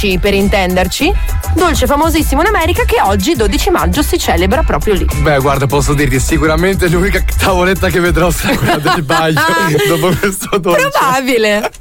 per intenderci, dolce famosissimo in America che oggi 12 maggio si celebra proprio lì. Beh, guarda, posso dirti, sicuramente l'unica tavoletta che vedrò sarà quella del Baglio dopo questo dolce. Probabile.